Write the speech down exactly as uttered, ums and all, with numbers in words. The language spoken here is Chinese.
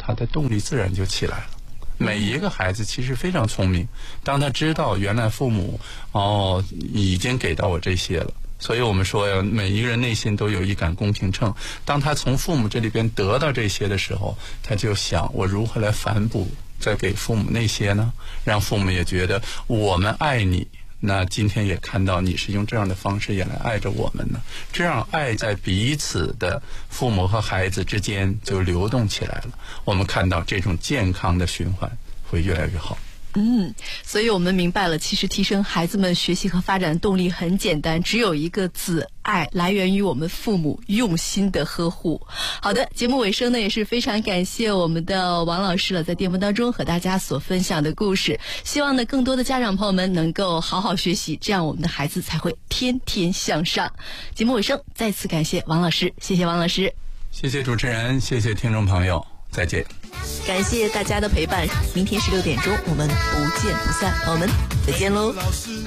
他的动力自然就起来了。每一个孩子其实非常聪明，当他知道原来父母哦已经给到我这些了，所以我们说呀，每一个人内心都有一杆公平秤。当他从父母这里边得到这些的时候，他就想我如何来反哺，再给父母那些呢？让父母也觉得我们爱你。那今天也看到你是用这样的方式也来爱着我们呢，这样爱在彼此的父母和孩子之间就流动起来了。我们看到这种健康的循环会越来越好。 嗯，所以我们明白了，其实提升孩子们学习和发展动力很简单，只有一个字，爱，来源于我们父母用心的呵护。好的，节目尾声呢，也是非常感谢我们的王老师了，在节目当中和大家所分享的故事。希望呢，更多的家长朋友们能够好好学习，这样我们的孩子才会天天向上。节目尾声，再次感谢王老师，谢谢王老师。 谢谢主持人，谢谢听众朋友，再见。 感谢大家的陪伴，明天十六点钟我们不见不散，朋友们再见喽。